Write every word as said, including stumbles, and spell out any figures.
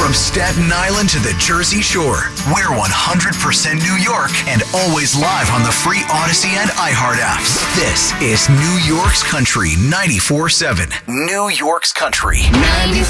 From Staten Island to the Jersey Shore, we're one hundred percent New York and always live on the free Odyssey and iHeart apps. This is New York's Country ninety-four seven. New York's Country. ninety-four